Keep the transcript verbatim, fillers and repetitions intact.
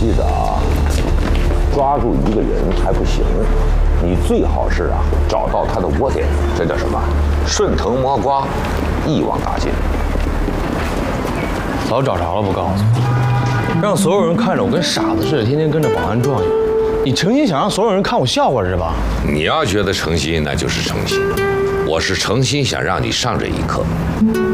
记得啊，抓住一个人还不行，你最好是啊找到他的窝点，这叫什么？顺藤摸瓜，一网打尽。 早找着了不告诉我，让所有人看着我跟傻子似的，天天跟着保安转悠。你诚心想让所有人看我笑话是吧？ 你要觉得诚心，那就是诚心。我是诚心想让你上这一课。